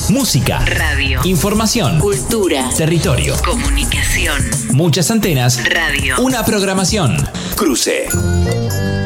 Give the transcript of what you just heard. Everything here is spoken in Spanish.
Música, radio, información, cultura, territorio, comunicación, muchas antenas, radio, una programación. Cruce.